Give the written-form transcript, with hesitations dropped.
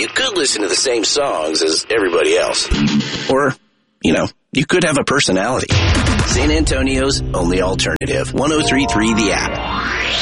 you could listen to the same songs as everybody else. Or, you could have a personality. San Antonio's only alternative. 103.3 The App.